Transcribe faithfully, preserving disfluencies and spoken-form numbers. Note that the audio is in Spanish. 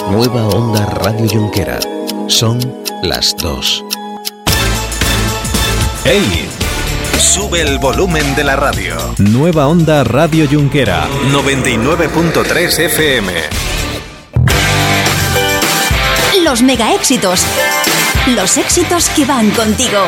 Nueva Onda Radio Junquera. Son las dos. ¡Hey! Sube el volumen de la radio. Nueva Onda Radio Junquera. noventa y nueve punto tres F M. Los mega éxitos. Los éxitos que van contigo.